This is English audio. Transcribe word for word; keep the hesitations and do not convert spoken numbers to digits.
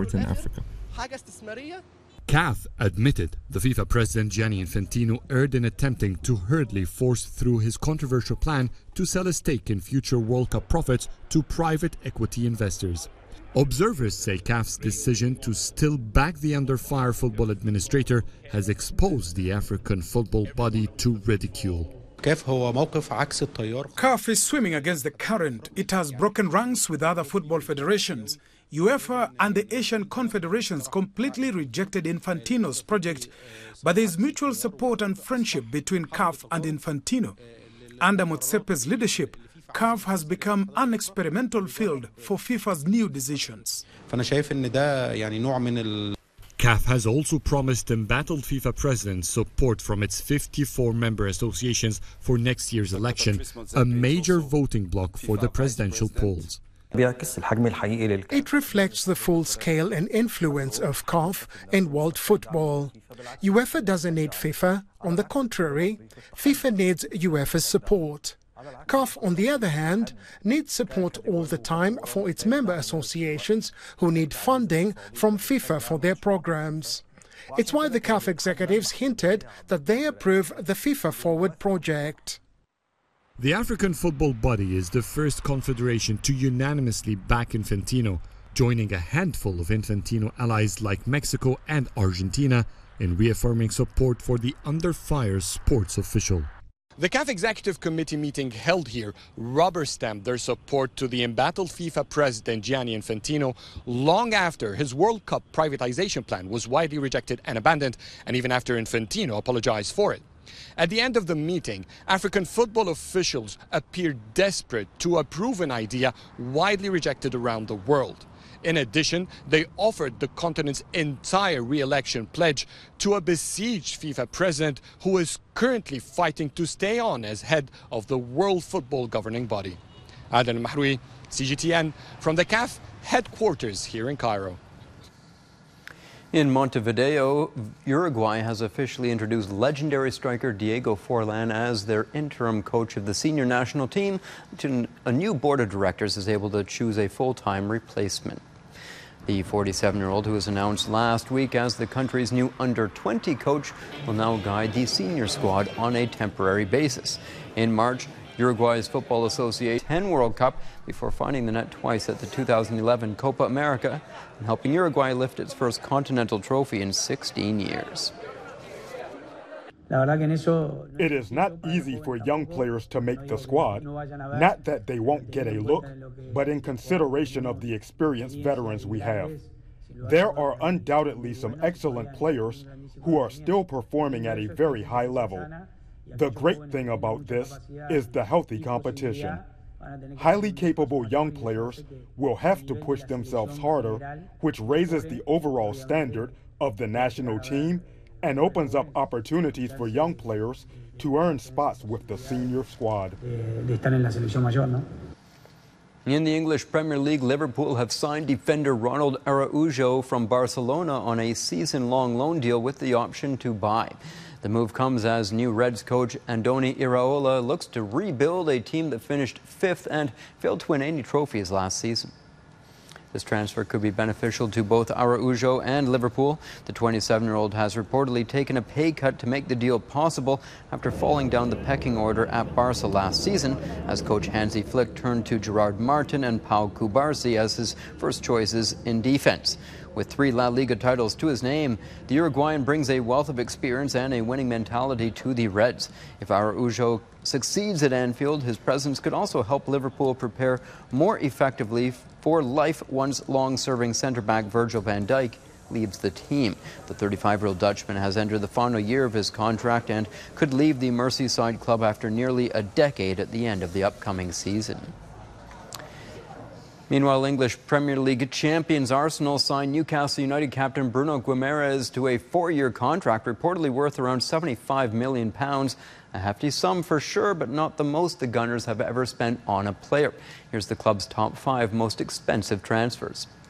sport in Africa. C A F admitted the FIFA president Gianni Infantino erred in attempting to hurriedly force through his controversial plan to sell a stake in future World Cup profits to private equity investors. Observers say C A F's decision to still back the under-fire football administrator has exposed the African football body to ridicule. C A F is swimming against the current. It has broken ranks with other football federations. UEFA and the Asian confederations completely rejected Infantino's project, but there is mutual support and friendship between C A F and Infantino. Under Motsepe's leadership, C A F has become an experimental field for FIFA's new decisions. C A F has also promised embattled FIFA president support from its fifty-four member associations for next year's election, a major voting bloc for the presidential polls. It reflects the full scale and influence of C A F in world football. UEFA doesn't need FIFA. On the contrary, FIFA needs UEFA's support. C A F, on the other hand, needs support all the time for its member associations who need funding from FIFA for their programs. It's why the C A F executives hinted that they approve the FIFA Forward project. The African football body is the first confederation to unanimously back Infantino, joining a handful of Infantino allies like Mexico and Argentina in reaffirming support for the under-fire sports official. The C A F Executive Committee meeting held here rubber-stamped their support to the embattled FIFA president Gianni Infantino long after his World Cup privatization plan was widely rejected and abandoned, and even after Infantino apologized for it. At the end of the meeting, African football officials appeared desperate to approve an idea widely rejected around the world. In addition, they offered the continent's entire re-election pledge to a besieged FIFA president who is currently fighting to stay on as head of the world football governing body. Adel Mahroui, C G T N, from the C A F headquarters here in Cairo. In Montevideo, Uruguay has officially introduced legendary striker Diego Forlan as their interim coach of the senior national team. A new board of directors is able to choose a full-time replacement. The forty-seven-year-old, who was announced last week as the country's new under twenty coach, will now guide the senior squad on a temporary basis. In March, Uruguay's Football Association ten World Cup before finding the net twice at the two thousand eleven Copa America and helping Uruguay lift its first continental trophy in sixteen years. It is not easy for young players to make the squad. Not that they won't get a look, but in consideration of the experienced veterans we have. There are undoubtedly some excellent players who are still performing at a very high level. The great thing about this is the healthy competition. Highly capable young players will have to push themselves harder, which raises the overall standard of the national team and opens up opportunities for young players to earn spots with the senior squad. In the English Premier League, Liverpool have signed defender Ronald Araujo from Barcelona on a season-long loan deal with the option to buy. The move comes as new Reds coach Andoni Iraola looks to rebuild a team that finished fifth and failed to win any trophies last season. This transfer could be beneficial to both Araujo and Liverpool. The twenty-seven-year-old has reportedly taken a pay cut to make the deal possible after falling down the pecking order at Barca last season, as coach Hansi Flick turned to Gerard Martin and Pau Cubarsí as his first choices in defense. With three La Liga titles to his name, the Uruguayan brings a wealth of experience and a winning mentality to the Reds. If Araujo succeeds at Anfield, his presence could also help Liverpool prepare more effectively for life once long-serving centre-back Virgil van Dijk leaves the team. The thirty-five-year-old Dutchman has entered the final year of his contract and could leave the Merseyside club after nearly a decade at the end of the upcoming season. Meanwhile, English Premier League champions Arsenal signed Newcastle United captain Bruno Guimaraes to a four-year contract reportedly worth around seventy-five million pounds. A hefty sum for sure, but not the most the Gunners have ever spent on a player. Here's the club's top five most expensive transfers.